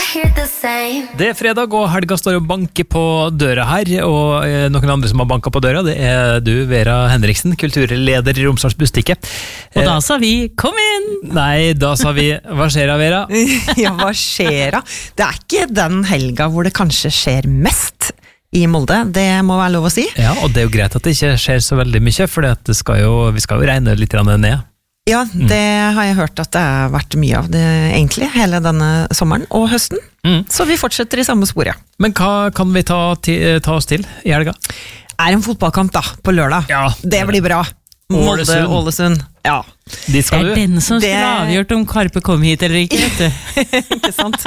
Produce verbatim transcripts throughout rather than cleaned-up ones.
Det er fredag, og helga står og banker på døra her, og noen andre som har banket på døra, det er du, Vera Henriksen, kulturleder i Romsdals Bustikke. Og da sa vi, kom inn! Nei, da sa vi, hva skjer da, Vera? Ja, hva skjer da? Det er ikke den helga hvor det kanskje skjer mest i Molde, det må være lov å si. Ja, og det er jo greit at det ikke skjer så veldig mye, for det skal jo, vi skal jo regne litt ned. Ja, det har jeg hørt at det har vært mye av det egentlig, hele denne sommeren og høsten. Mm. Så vi fortsetter i samme sporet. Men hva kan vi ta, ta oss til i helga? Er en fotballkamp da, på lørdag. Ja, det blir bra. Molde, Ålesund. Ja. De skal det er du. den som skulle det... avgjort om Karpe kom hit eller ikke, vet du. Ikke sant?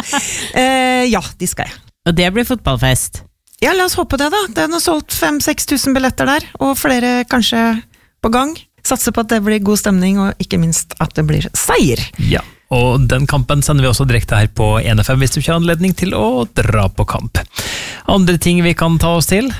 Uh, ja, de skal jeg. Og det blir fotballfest. Ja, la oss håpe det da. Det er nå solgt fem til seks tusen billetter der, og flere kanskje på gang. Satser på at det blir god stemning, og ikke minst at det blir seier. Ja, og den kampen sender vi også direkte her på en F M hvis du ikke har anledning til å dra på kamp. Andre ting vi kan ta oss til?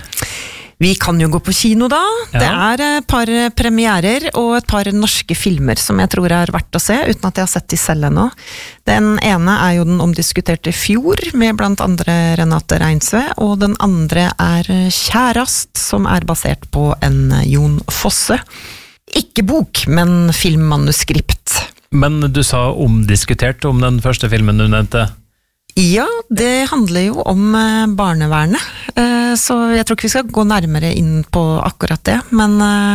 Vi kan jo gå på kino da. Ja. Det er et par premierer og et par norske filmer som jeg tror er verdt å se, uten at jeg har sett de selv ennå. Den ene er jo den omdiskuterte Fjord, med blant andre Renate Reinsve, og den andre er Kjærast, som er basert på en Jon Fosse. Ikke bok, men filmmanuskript. Men du sa omdiskutert om den første filmen du nevnte. Ja, det handler jo om barnevernet, så jeg tror ikke vi skal gå nærmere inn på akkurat det, men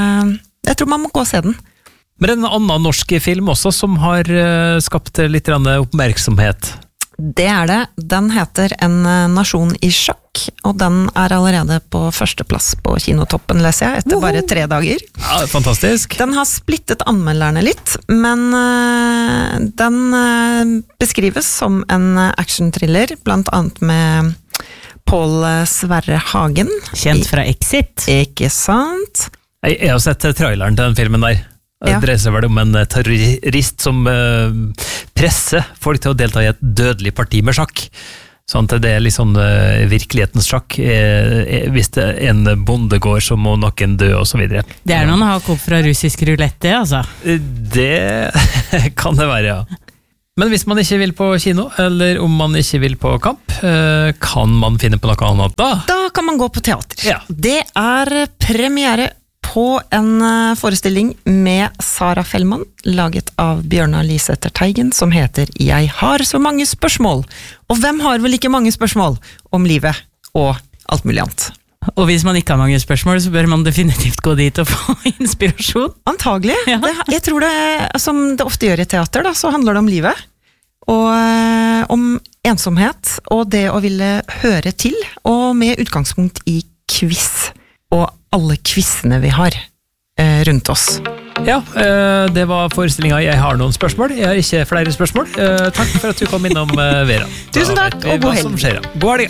jeg tror man må gå og se den. Men det er en annen norsk film også som har skapt litt oppmerksomhet. Det er det. Den heter En nasjon i sjakk, og den er allerede på førsteplass på kinotoppen, leser jeg, etter bare tre dager. Ja, fantastisk. Den har splittet anmelderne litt, men uh, den uh, beskrives som en action-thriller, blant annet med Pål Sverre Hagen. Kjent fra Exit. Ikke sant? Jeg, jeg har sett traileren til den filmen der. Det ja. dreier seg vel om en terrorist som uh, presser folk til å delta i et dødelig parti med sjakk. Sånn at det er liksom uh, virkelighetens sjakk. Eh, hvis det er en bonde går, så må noen dø, og så videre. Det er noen hakk opp fra russisk rulette, altså. Det kan det være, ja. Men hvis man ikke vil på kino, eller om man ikke vil på kamp, uh, kan man finne på noe annet da? Da kan man gå på teater. Ja. Det er premiere på en forestilling med Sara Fellmann, laget av Bjørnar Lisæter Teigen, som heter Jeg har så mange spørsmål. Og hvem har vel ikke mange spørsmål om livet og alt mulig annet? Og hvis man ikke har mange spørsmål, så bør man definitivt gå dit og få inspirasjon. Antagelig. Ja. Det, jeg tror det, som det ofte gjør i teater, da, så handler det om livet. Og om ensomhet, og det å ville høre til, og med utgangspunkt i quiz. Og alle quizene vi har eh, rundt oss. Ja, eh, det var forestillingen Jeg har noen spørsmål. Jeg har ikke flere spørsmål. Eh, takk for at du kom innom, eh, Vera. Tusen takk, og god helg. God helg.